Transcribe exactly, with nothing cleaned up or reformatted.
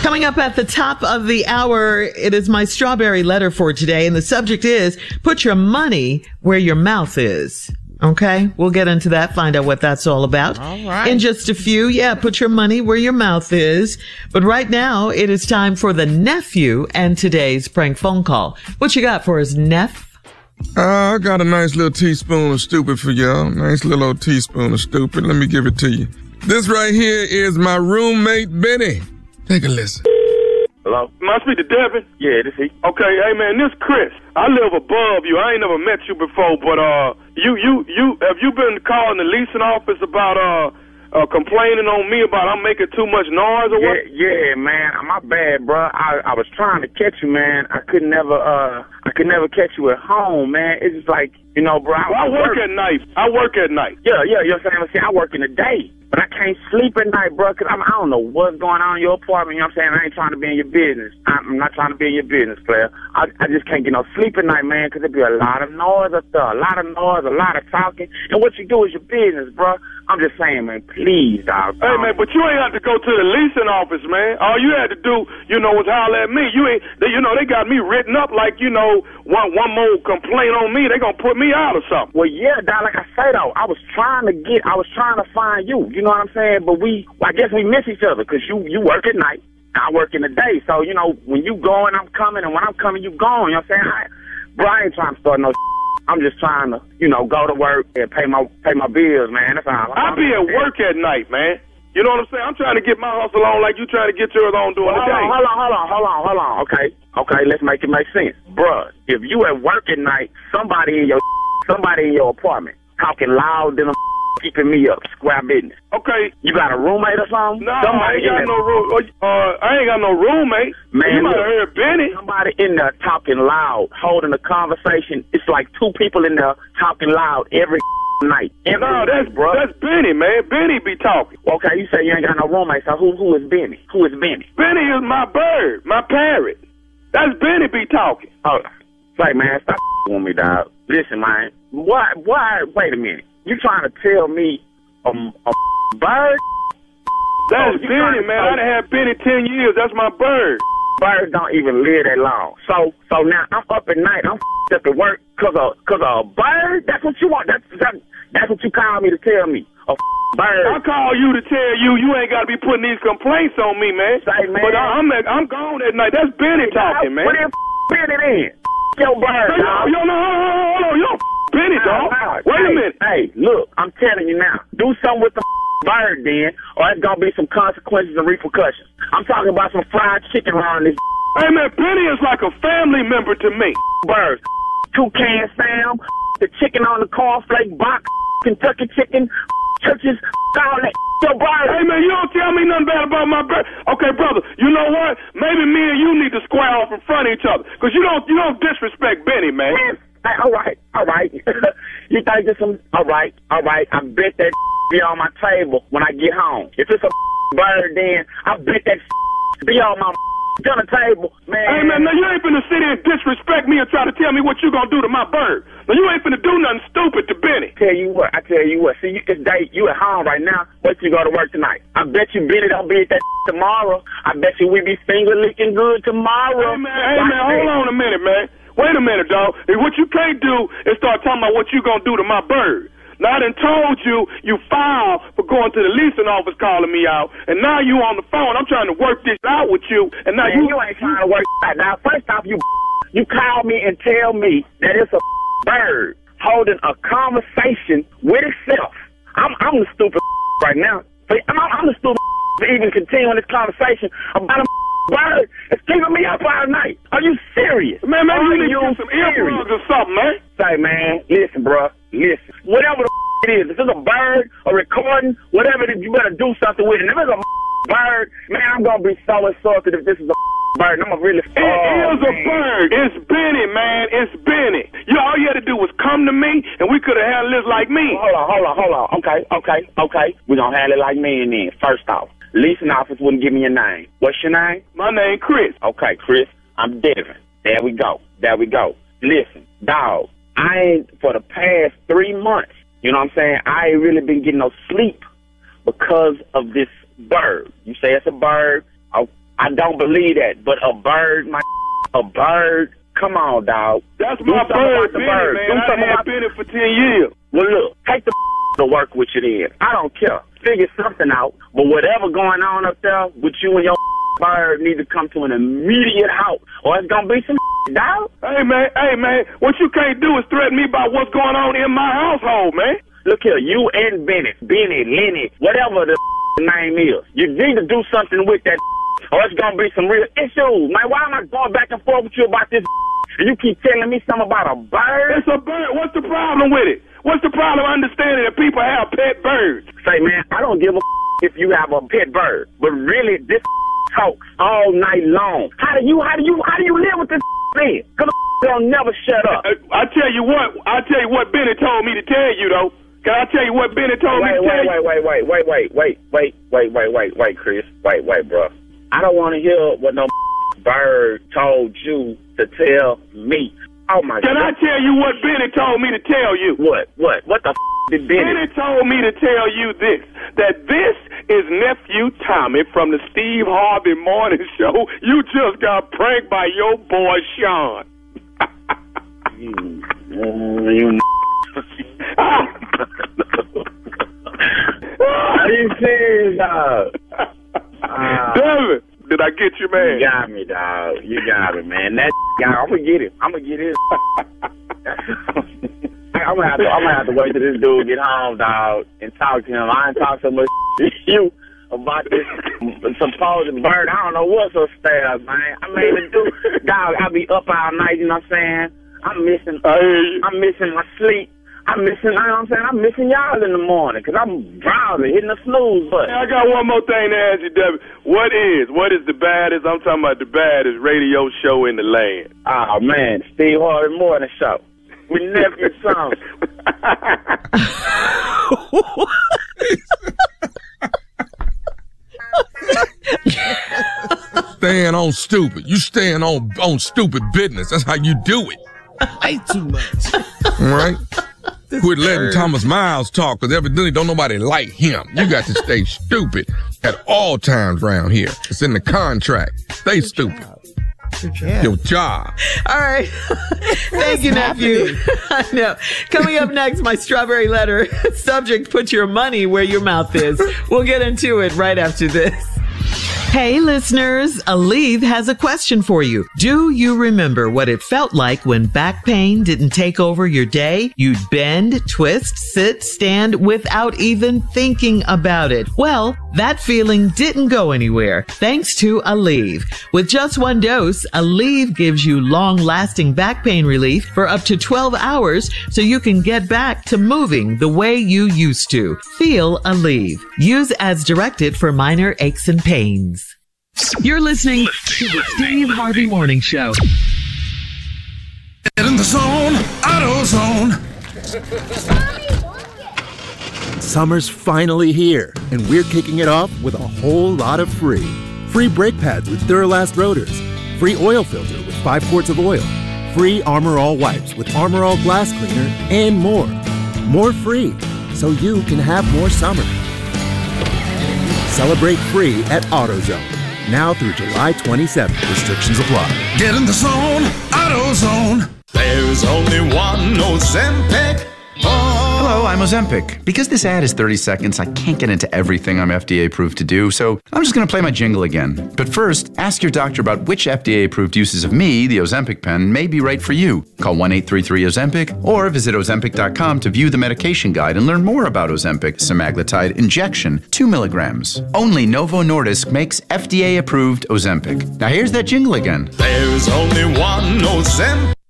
Coming up at the top of the hour, it is my strawberry letter for today, and the subject is put your money where your mouth is. Okay, we'll get into that, find out what that's all about. All right. In just a few. Yeah, put your money where your mouth is. But right now, it is time for the nephew and today's prank phone call. What you got for us, Neff? Uh, I got a nice little teaspoon of stupid for y'all. Nice little old teaspoon of stupid. Let me give it to you. This right here is my roommate, Benny. Take a listen. Hello? Must be the Devin? Yeah, this he. Okay, hey man, this Chris. I live above you. I ain't never met you before, but uh, you, you, you, have you been calling the leasing office about uh, uh complaining on me about I'm making too much noise or what? Yeah, yeah, man. My bad, bro. I, I was trying to catch you, man. I could never, uh, I could never catch you at home, man. It's just like, you know, bro. I, well, I, I work, work at night. I work at night. Yeah, yeah. You know what I'm saying? I work in the day. But I can't sleep at night, bro, because I don't know what's going on in your apartment. You know what I'm saying? I ain't trying to be in your business. I'm not trying to be in your business, player. I, I just can't get no sleep at night, man, because there be a lot of noise up there, a lot of noise, a lot of talking. And what you do is your business, bro. I'm just saying, man, please, dog. Hey, man, but you ain't have to go to the leasing office, man. All you had to do, you know, was holler at me. You ain't, they, you know, they got me written up like, you know, one one more complaint on me, they gonna put me out or something. Well, yeah, dog, like I say, though, I was trying to get, I was trying to find you. You know what I'm saying? But we, I guess we miss each other because you, you work at night, I work in the day. So, you know, when you going, I'm coming, and when I'm coming, you going. You know what I'm saying? I, bro, I ain't trying to start no I'm just trying to, you know, go to work and pay my pay my bills, man. That's all. I be at work at night, man. You know what I'm saying? I'm trying to get my hustle on like you trying to get yours on during well, the day. Hold on, hold on, hold on, hold on. Okay, okay, let's make it make sense. Bruh, if you at work at night, somebody in your somebody in your apartment talking loud than a keeping me up, square business. Okay. You got a roommate or something? No, somebody I ain't got no room. Uh, I ain't got no roommate. Man, you might have heard Benny. Somebody in there talking loud, holding a conversation. It's like two people in there talking loud every night. Every no, that's bro. That's Benny, man. Benny be talking. Okay, you say you ain't got no roommate, so who who is Benny? Who is Benny? Benny is my bird, my parrot. That's Benny be talking. Oh, say man, stop with me, dog. Listen, man. Why? Why? Wait a minute. You trying to tell me a, a bird? That's oh, Benny, man. I done had Benny ten years. That's my bird. Birds don't even live that long. So, so now I'm up at night. I'm up at work because of because of a bird. That's what you want. That's that, that's what you call me to tell me. A bird. I call you to tell you you ain't got to be putting these complaints on me, man. Say, man. But I'm I'm gone at night. That's Benny talking, man. Put in Benny in. Yo, bird. Hey, yo, yo, no, hold on, hold on, yo, Benny, dog. Wait hey, a minute. Hey, look, I'm telling you now. Do something with the bird, then, or it's gonna be some consequences and repercussions. I'm talking about some fried chicken around this. Hey, man, Benny is like a family member to me. Birds, toucan Sam, the chicken on the cornflake box, Kentucky chicken, churches, all that. Yo, bird. Hey, man, you don't tell me nothing bad about my bird. Okay, brother, you know what? Maybe me and you need to square off in front of each other, because you don't, you don't disrespect Benny, man. man hey, all right, all right. You think it's some, all right, all right. I bet that be on my table when I get home. If it's a bird, then I bet that be on my dinner table, man. Hey, man, now you ain't finna sit here and disrespect me and try to tell me what you gonna do to my bird. Now, you ain't finna do nothing stupid to Benny. Tell you what, I tell you what. See, you, it's day, you at home right now. Wait till you go to work tonight. I bet you Benny don't be at that tomorrow. I bet you we be finger licking good tomorrow. Hey, man, hey, man, hold on a minute, man. Wait a minute, dog. What you can't do is start talking about what you gonna do to my bird. Now, I done told you you filed for going to the leasing office calling me out, and now you on the phone. I'm trying to work this out with you, and now man, you... you ain't trying to work it out. Now, first off, you you call me and tell me that it's a bird holding a conversation with itself. I'm I'm the stupid right now. I'm, I'm the stupid to even continue this conversation about a bird that's keeping me up all night. Are you serious? Man, man, you need you to get some earplugs or something, man. Say, man, listen, bro, listen. Whatever the it is, if it's a bird, a recording, whatever it is, you better do something with it. And if it's a bird, man, I'm going to be so insulted if this is a bird. I'm going to really... It oh, is man. a bird. It's Benny, man. It's Benny. You all you had to do was come to me, and we could have handled this like me. Hold on, hold on, hold on. Okay, okay, okay. We're going to handle it like me and then. First off, leasing office wouldn't give me your name. What's your name? My name Chris. Okay, Chris. I'm Devin. There we go. There we go. Listen, dog, I ain't, for the past three months, you know what I'm saying, I ain't really been getting no sleep because of this bird. You say it's a bird. Oh, I don't believe that. But a bird, my a bird. Come on, dog. That's Do my something bird, about the Benny, bird. man. Do I something had about Benny for ten years. Well, look, take the to work with you then. I don't care. Figure something out. But whatever going on up there with you and your bird need to come to an immediate halt, or it's gonna be some dog. Hey, man. Hey, man. What you can't do is threaten me about what's going on in my household, man. Look here, you and Bennett, Benny, Lenny, whatever the name is, you need to do something with that, or it's gonna be some real issues, man. Why am I going back and forth with you about this? And you keep telling me something about a bird? It's a bird. What's the problem with it? What's the problem understanding that people have pet birds? Say, man, I don't give a if you have a pet bird, but really, this talks all night long. How do you, how do you, how do you live with this man? Cause they'll never shut up. I, I tell you what, I tell you what Benny told me to tell you, though. Can I tell you what Benny told wait, me to tell wait, you? Wait, wait, wait, wait, wait, wait, wait, wait, wait, wait, Chris. Wait, wait, bro. I don't want to hear what no bird told you to tell me. Oh, my Can God. I tell you what Benny told me to tell you? What? What? What the f*** did Benny? Benny told me to tell you this, that this is Nephew Tommy from the Steve Harvey Morning Show. You just got pranked by your boy, Sean. you, you Are you serious, dog? Uh, David, did I get you, man? You got me, dog. You got me, man. That guy, I'm gonna get him. I'm gonna get his. I'm gonna have to. I'm gonna have to wait till this dude get home, dog, and talk to him. I ain't talk so much to you about this supposed bird. I don't know what's upstairs, man. I mean, the dude, dog, I be up all night. You know what I'm saying? I'm missing. I hear you. I'm missing my sleep. I'm missing, you know what I'm saying? I'm missing y'all in the morning because I'm drowsy, hitting the snooze button. I got one more thing to ask you, Debbie. What is, what is the baddest, I'm talking about the baddest radio show in the land? Oh, man, Steve Harvey Morning Show. With Nephew Song. Staying on stupid. You staying on, on stupid business. That's how you do it. Way too much. All right? Quit letting Thomas Miles talk, because evidently don't nobody like him. You got to stay stupid at all times around here. It's in the contract. Stay stupid. Yeah. Your job. All right. Thank you, nephew. I know. Coming up next, my strawberry letter. Subject, put your money where your mouth is. We'll get into it right after this. Hey, listeners, Aleve has a question for you. Do you remember what it felt like when back pain didn't take over your day? You'd bend, twist, sit, stand without even thinking about it. Well, that feeling didn't go anywhere thanks to Aleve. With just one dose, Aleve gives you long-lasting back pain relief for up to twelve hours so you can get back to moving the way you used to. Feel Aleve. Use as directed for minor aches and pains. You're listening to the Steve Harvey Morning Show. Get in the zone, AutoZone. Summer's finally here, and we're kicking it off with a whole lot of free. Free brake pads with Duralast rotors. Free oil filter with five quarts of oil. Free Armor All wipes with Armor All glass cleaner, and more. More free, so you can have more summer. Celebrate free at AutoZone. Now through July twenty-seventh. Restrictions apply. Get in the zone, AutoZone. There's only one Ozempic. Oh. Hello, I'm Ozempic. Because this ad is thirty seconds, I can't get into everything I'm F D A approved to do, so I'm just going to play my jingle again. But first, ask your doctor about which F D A approved uses of me, the Ozempic pen, may be right for you. Call one eight three three Ozempic or visit Ozempic dot com to view the medication guide and learn more about Ozempic semaglutide injection, two milligrams. Only Novo Nordisk makes F D A approved Ozempic. Now here's that jingle again. There's only one Ozempic.